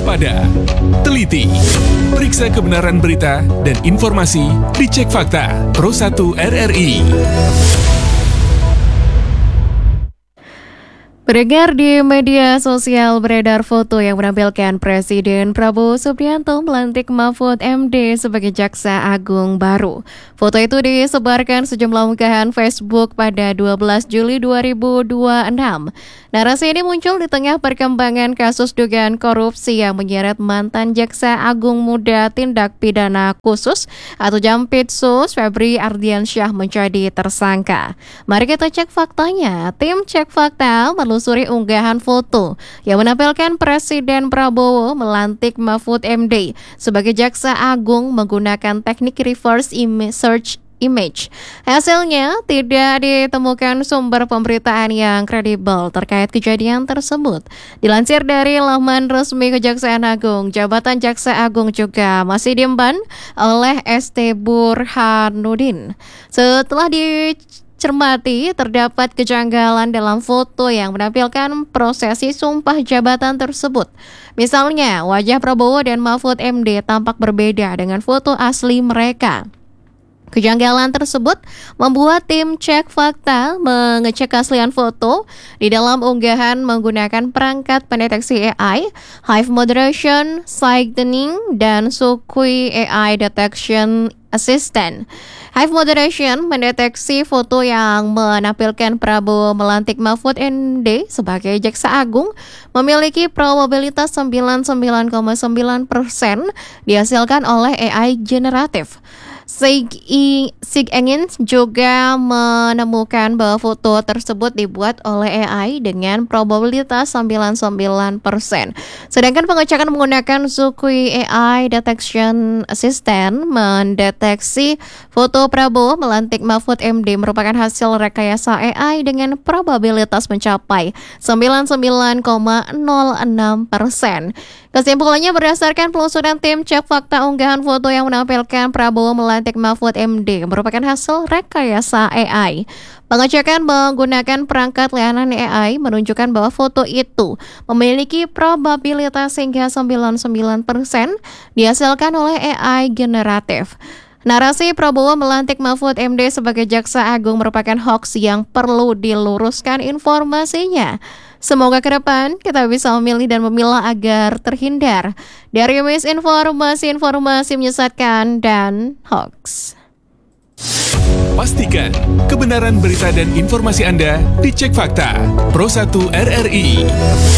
waspada, teliti, periksa kebenaran berita dan informasi, dicek fakta. Pro 1 RRI. Beredar di media sosial foto yang menampilkan Presiden Prabowo Subianto melantik Mahfud MD sebagai Jaksa Agung baru. Foto itu disebarkan sejumlah unggahan Facebook pada 12 Juli 2026. Narasi ini muncul di tengah perkembangan kasus dugaan korupsi yang menyeret mantan Jaksa Agung Muda Tindak Pidana Khusus atau Jampitsus Febri Ardiansyah menjadi tersangka. Mari kita cek faktanya. Tim Cek Fakta menelusuri unggahan foto yang menampilkan Presiden Prabowo melantik Mahfud MD sebagai Jaksa Agung menggunakan teknik reverse search image. Hasilnya tidak ditemukan sumber pemberitaan yang kredibel terkait kejadian tersebut. Dilansir dari laman resmi Kejaksaan Agung, jabatan Jaksa Agung juga masih diemban oleh ST Burhanuddin. Setelah cermati, terdapat kejanggalan dalam foto yang menampilkan prosesi sumpah jabatan tersebut. Misalnya, wajah Prabowo dan Mahfud MD tampak berbeda dengan foto asli mereka. Kejanggalan tersebut membuat tim Cek Fakta mengecek keaslian foto di dalam unggahan menggunakan perangkat pendeteksi AI, Hive Moderation, Sightening, dan Sukui AI Detection Assistant. Hive Moderation mendeteksi foto yang menampilkan Prabowo melantik Mahfud MD sebagai Jaksa Agung memiliki probabilitas 99,9% dihasilkan oleh AI generatif. SigEngine juga menemukan bahwa foto tersebut dibuat oleh AI dengan probabilitas 99%. Sedangkan pengecekan menggunakan Sukui AI Detection Assistant mendeteksi foto Prabowo melantik Mahfud MD merupakan hasil rekayasa AI dengan probabilitas mencapai 99,06%. Kesimpulannya berdasarkan penelusuran tim Cek Fakta, unggahan foto yang menampilkan Prabowo melantik Mahfud MD merupakan hasil rekayasa AI. Pengecekan menggunakan perangkat layanan AI menunjukkan bahwa foto itu memiliki probabilitas hingga 99% dihasilkan oleh AI generatif. Narasi Prabowo melantik Mahfud MD sebagai Jaksa Agung merupakan hoaks yang perlu diluruskan informasinya. Semoga ke depan kita bisa memilih dan memilah agar terhindar dari misinformasi-informasi menyesatkan dan hoaks. Pastikan kebenaran berita dan informasi Anda dicek fakta. Pro 1 RRI.